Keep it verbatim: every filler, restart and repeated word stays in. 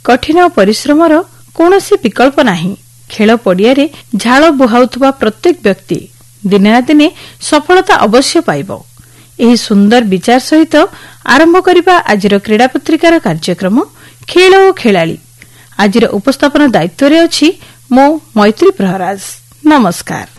कठिन परिश्रमर कौनसी विकल्प नाही। खेल पड़ियारे झाल बुहाउथुबा प्रत्येक व्यक्ति दिने ना दिने सफलता अवश्य पाइब। एही सुंदर विचार सहित आरंभ करिबा आजिर क्रीड़ा पत्रिकार कार्यक्रम खेल ओ खेलाड़ी। आजिर उपस्थापन दायित्व रे अछि मो मैत्री प्रहराज। नमस्कार।